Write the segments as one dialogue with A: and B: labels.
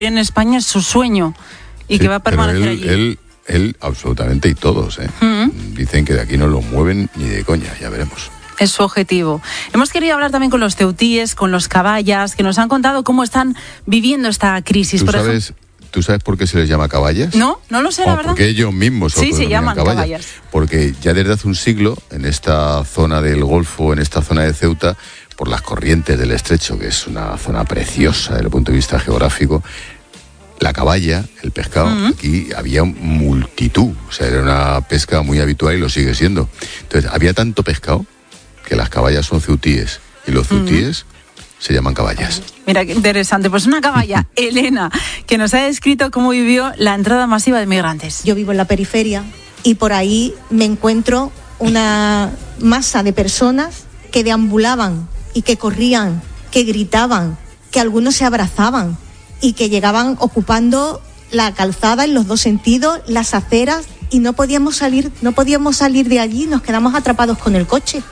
A: en España es su sueño y que va a permanecer allí.
B: Él absolutamente, y todos, dicen que de aquí no lo mueven ni de coña, ya veremos.
A: Es su objetivo. Hemos querido hablar también con los ceutíes, con los caballas, que nos han contado cómo están viviendo esta crisis.
B: ¿Tú sabes por qué se les llama caballas?
A: No lo sé, la verdad.
B: Porque ellos mismos
A: se llaman caballas.
B: Porque ya desde hace un siglo, en esta zona del Golfo, en esta zona de Ceuta, por las corrientes del estrecho, que es una zona preciosa desde el punto de vista geográfico, la caballa, el pescado, aquí había multitud. O sea, era una pesca muy habitual y lo sigue siendo. Entonces, había tanto pescado que las caballas son ceutíes y los ceutíes se llaman caballas.
A: Mira qué interesante. Pues una caballa, Elena, que nos ha descrito cómo vivió la entrada masiva de migrantes.
C: Yo vivo en la periferia y por ahí me encuentro una masa de personas que deambulaban y que corrían, que gritaban, que algunos se abrazaban y que llegaban ocupando la calzada en los dos sentidos, las aceras, y no podíamos salir de allí, nos quedamos atrapados con el coche.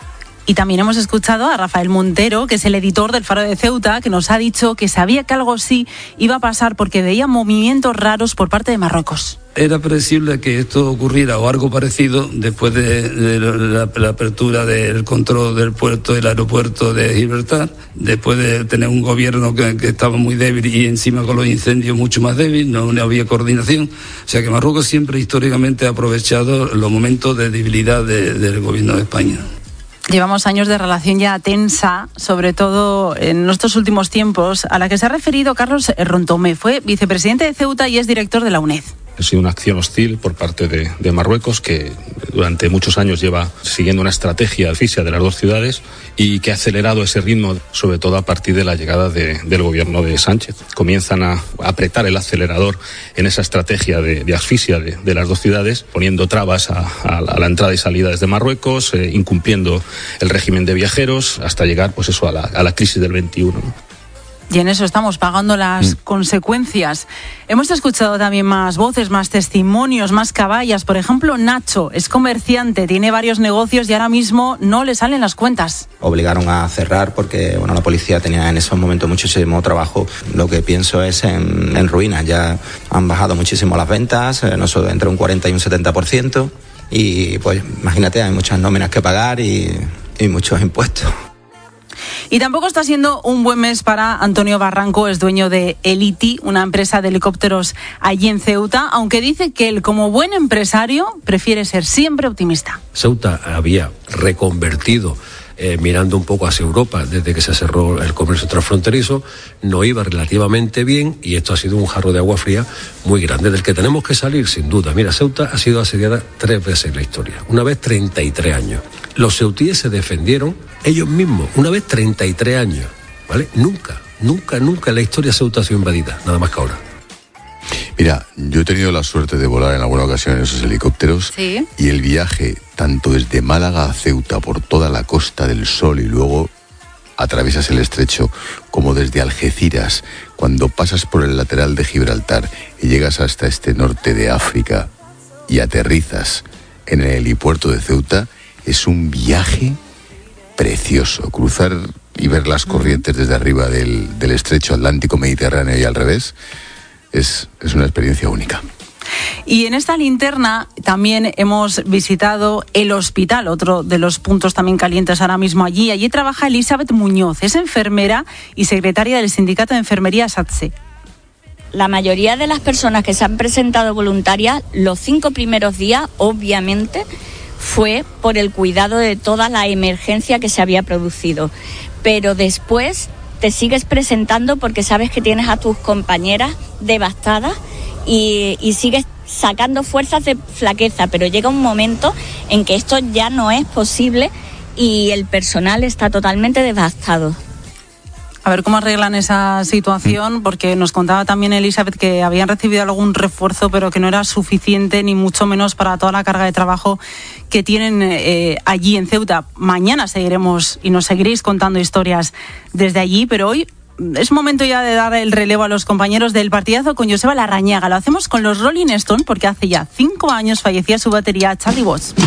A: Y también hemos escuchado a Rafael Montero, que es el editor del Faro de Ceuta, que nos ha dicho que sabía que algo así iba a pasar porque veía movimientos raros por parte de Marruecos.
D: Era previsible que esto ocurriera o algo parecido después de la apertura del control del puerto, del aeropuerto de Gibraltar, después de tener un gobierno que estaba muy débil y encima con los incendios mucho más débil, no había coordinación. O sea que Marruecos siempre históricamente ha aprovechado los momentos de debilidad del gobierno de España.
A: Llevamos años de relación ya tensa, sobre todo en estos últimos tiempos, a la que se ha referido Carlos Rontomé. Fue vicepresidente de Ceuta y es director de la UNED.
E: Ha sido una acción hostil por parte de Marruecos, que durante muchos años lleva siguiendo una estrategia asfixia de las dos ciudades y que ha acelerado ese ritmo, sobre todo a partir de la llegada del gobierno de Sánchez. Comienzan a apretar el acelerador en esa estrategia de asfixia de las dos ciudades, poniendo trabas a la entrada y salida desde Marruecos, incumpliendo el régimen de viajeros, hasta llegar pues eso a la crisis del 21, ¿no?
A: Y en eso estamos pagando las consecuencias. Hemos escuchado también más voces, más testimonios, más caballas. Por ejemplo, Nacho es comerciante, tiene varios negocios y ahora mismo no le salen las cuentas.
F: Obligaron a cerrar porque la policía tenía en esos momentos muchísimo trabajo. Lo que pienso es en ruinas. Ya han bajado muchísimo las ventas, entre un 40 y un 70%. Y pues imagínate, hay muchas nóminas que pagar y muchos impuestos.
A: Y tampoco está siendo un buen mes para Antonio Barranco, es dueño de Elity, una empresa de helicópteros allí en Ceuta, aunque dice que él, como buen empresario, prefiere ser siempre optimista.
G: Ceuta había reconvertido, mirando un poco hacia Europa, desde que se cerró el comercio transfronterizo, no iba relativamente bien y esto ha sido un jarro de agua fría muy grande, del que tenemos que salir sin duda. Mira, Ceuta ha sido asediada 3 veces en la historia, una vez 33 años. Los ceutíes se defendieron ellos mismos, una vez 33 años, ¿vale? Nunca en la historia Ceuta ha sido invadida, nada más que ahora.
B: Mira, yo he tenido la suerte de volar en alguna ocasión en esos helicópteros.
A: ¿Sí?
B: Y el viaje, tanto desde Málaga a Ceuta, por toda la Costa del Sol y luego atraviesas el estrecho, como desde Algeciras, cuando pasas por el lateral de Gibraltar y llegas hasta este norte de África y aterrizas en el helipuerto de Ceuta, es un viaje precioso. Cruzar y ver las corrientes desde arriba del estrecho Atlántico Mediterráneo y al revés es una experiencia única.
A: Y en esta linterna también hemos visitado el hospital, otro de los puntos también calientes ahora mismo allí. Allí trabaja Elizabeth Muñoz, es enfermera y secretaria del Sindicato de Enfermería SATSE.
H: La mayoría de las personas que se han presentado voluntarias, los 5 primeros días, obviamente, fue por el cuidado de toda la emergencia que se había producido. Pero después te sigues presentando porque sabes que tienes a tus compañeras devastadas y sigues sacando fuerzas de flaqueza, pero llega un momento en que esto ya no es posible y el personal está totalmente devastado.
A: A ver cómo arreglan esa situación, porque nos contaba también Elizabeth que habían recibido algún refuerzo, pero que no era suficiente, ni mucho menos para toda la carga de trabajo que tienen allí en Ceuta. Mañana seguiremos y nos seguiréis contando historias desde allí, pero hoy es momento ya de dar el relevo a los compañeros del partidazo con Joseba Larrañaga. Lo hacemos con los Rolling Stones, porque hace ya 5 años fallecía su batería Charlie Watts.